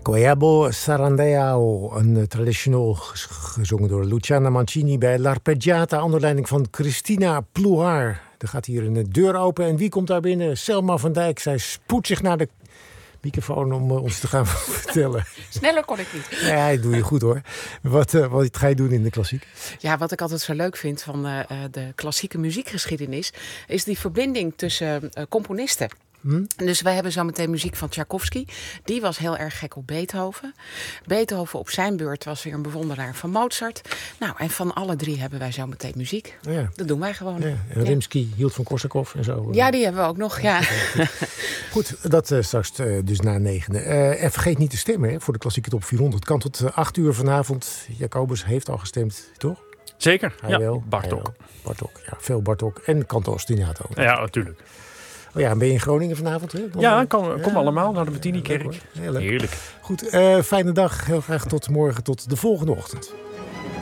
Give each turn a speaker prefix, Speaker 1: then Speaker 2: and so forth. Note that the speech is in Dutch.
Speaker 1: Guayabo Sarandeo, een traditioneel gezongen door Luciana Mancini bij L'Arpeggiata onder leiding van Christina Plouhar. Er gaat hier een deur open en wie komt daar binnen? Selma van Dijk. Zij spoedt zich naar de microfoon om ons te gaan vertellen.
Speaker 2: Sneller kon ik niet.
Speaker 1: Ja, dat doe je goed hoor. Wat ga je doen in de klassiek?
Speaker 2: Ja, wat ik altijd zo leuk vind van de klassieke muziekgeschiedenis is die verbinding tussen componisten. Dus wij hebben zo meteen muziek van Tchaikovsky. Die was heel erg gek op Beethoven. Beethoven op zijn beurt was weer een bewonderaar van Mozart. Nou, en van alle drie hebben wij zo meteen muziek.
Speaker 1: Ja.
Speaker 2: Dat doen wij gewoon.
Speaker 1: Ja. En Rimsky hield van Korsakov en zo.
Speaker 2: Ja, die hebben we ook nog, ja.
Speaker 1: Goed, dat straks dus na 9. En vergeet niet te stemmen hè, voor de klassieke top 400. Kan tot 8 uur vanavond. Jacobus heeft al gestemd, toch?
Speaker 3: Zeker,
Speaker 1: Hij wel.
Speaker 3: Bartók.
Speaker 1: Bartók, ja, veel Bartók. En Canto Ostinato.
Speaker 3: Ja, natuurlijk.
Speaker 1: Oh ja, ben je in Groningen vanavond? Hè?
Speaker 3: Ja, kom allemaal naar de Bettini-kerk.
Speaker 1: Heel leuk.
Speaker 3: Heerlijk.
Speaker 1: Goed, fijne dag. Heel graag tot morgen, tot de volgende ochtend.